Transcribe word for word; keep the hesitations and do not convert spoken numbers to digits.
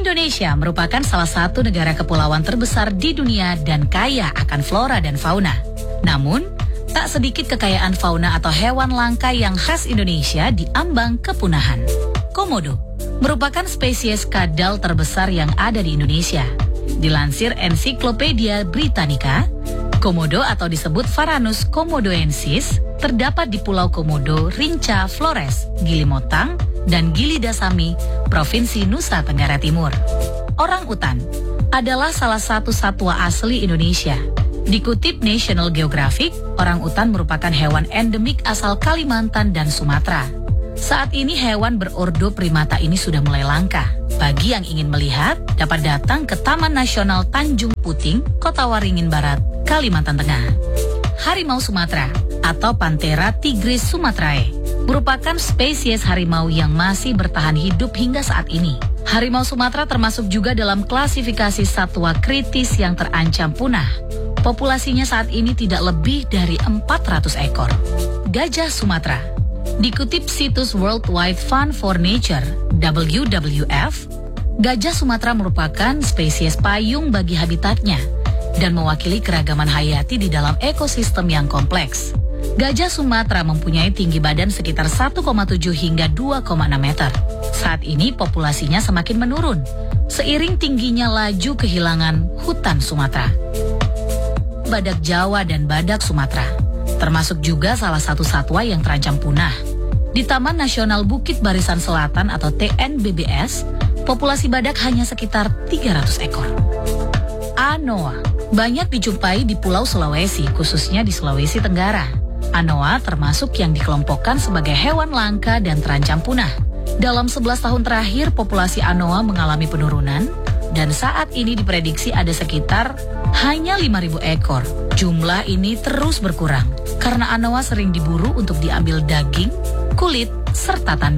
Indonesia merupakan salah satu negara kepulauan terbesar di dunia dan kaya akan flora dan fauna. Namun, tak sedikit kekayaan fauna atau hewan langka yang khas Indonesia diambang kepunahan. Komodo merupakan spesies kadal terbesar yang ada di Indonesia. Dilansir Encyclopedia Britannica, Komodo atau disebut Varanus komodoensis terdapat di Pulau Komodo, Rinca, Flores, Gili Motang, dan Gili Dasami, Provinsi Nusa Tenggara Timur. Orang utan adalah salah satu satwa asli Indonesia. Dikutip National Geographic, orang utan merupakan hewan endemik asal Kalimantan dan Sumatera. Saat ini hewan berordo primata ini sudah mulai langka. Bagi yang ingin melihat, dapat datang ke Taman Nasional Tanjung Puting, Kota Waringin Barat, Kalimantan Tengah. Harimau Sumatera atau Panthera tigris sumatrae merupakan spesies harimau yang masih bertahan hidup hingga saat ini. Harimau Sumatera termasuk juga dalam klasifikasi satwa kritis yang terancam punah. Populasinya saat ini tidak lebih dari empat ratus ekor. Gajah Sumatera. Dikutip situs World Wide Fund for Nature W W F, gajah Sumatera merupakan spesies payung bagi habitatnya dan mewakili keragaman hayati di dalam ekosistem yang kompleks. Gajah Sumatera mempunyai tinggi badan sekitar satu koma tujuh hingga dua koma enam meter. Saat ini populasinya semakin menurun, seiring tingginya laju kehilangan hutan Sumatera. Badak Jawa dan badak Sumatera termasuk juga salah satu satwa yang terancam punah. Di Taman Nasional Bukit Barisan Selatan atau T N B B S, populasi badak hanya sekitar tiga ratus ekor. Anoa banyak dijumpai di Pulau Sulawesi, khususnya di Sulawesi Tenggara. Anoa termasuk yang dikelompokkan sebagai hewan langka dan terancam punah. Dalam sebelas tahun terakhir, populasi anoa mengalami penurunan dan saat ini diprediksi ada sekitar hanya lima ribu ekor. Jumlah ini terus berkurang karena anoa sering diburu untuk diambil daging, kulit, serta tanduk.